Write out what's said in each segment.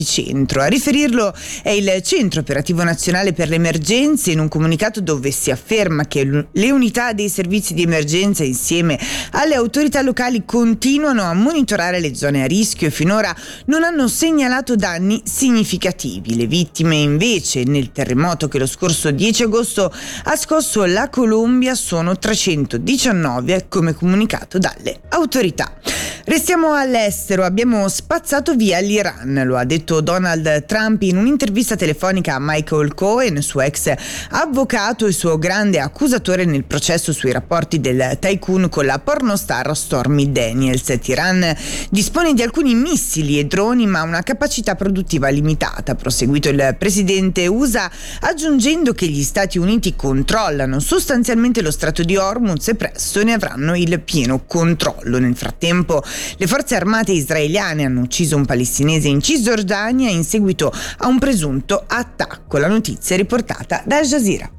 centro. A riferirlo è il Centro Operativo Nazionale per le Emergenze, in un comunicato dove si afferma che le unità dei servizi di emergenza insieme alle autorità locali continuano a monitorare le zone a rischio e finora non hanno segnalato danni significativi. Le vittime invece nel terremoto che lo scorso 10 agosto ha scosso la Colombia sono 319, come comunicato dalle autorità. Restiamo all'estero, abbiamo spazzato via l'Iran, lo ha detto Donald Trump in un'intervista telefonica a Michael Cohen, suo ex avvocato e suo grande accusatore nel processo sui rapporti del tycoon con la pornostar Stormy Daniels. Teheran dispone di alcuni missili e droni ma ha una capacità produttiva limitata, ha proseguito il presidente USA aggiungendo che gli Stati Uniti controllano sostanzialmente lo Strato di Hormuz e presto ne avranno il pieno controllo. Nel frattempo le forze armate israeliane hanno ucciso un palestinese in Cisgiordania in seguito a un presunto attacco. La notizia è riportata da Al Jazeera.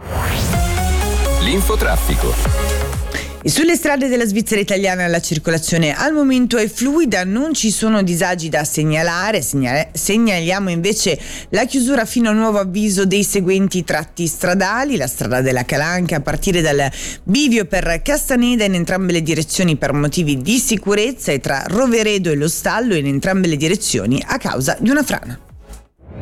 L'infotraffico. E sulle strade della Svizzera italiana la circolazione al momento è fluida, non ci sono disagi da segnalare. Segnaliamo invece la chiusura fino a nuovo avviso dei seguenti tratti stradali: la strada della Calanca a partire dal bivio per Castaneda in entrambe le direzioni per motivi di sicurezza e tra Roveredo e Lo Stallo in entrambe le direzioni a causa di una frana.